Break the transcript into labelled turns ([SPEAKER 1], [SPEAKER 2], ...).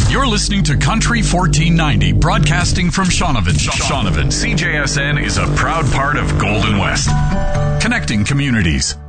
[SPEAKER 1] You're listening to Country 1490, broadcasting from Shaunavon. Shaunavon. CJSN is a proud part of Golden West, connecting communities.